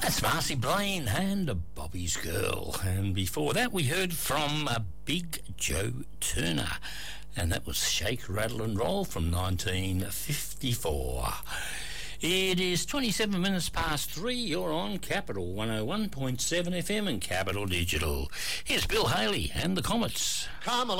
That's Marcy Blaine and Bobby's Girl. And before that, we heard from Big Joe Turner. And that was Shake, Rattle and Roll from 1954. It is 27 minutes past 3. You're on Capital 101.7 FM and Capital Digital. Here's Bill Haley and the Comets. Come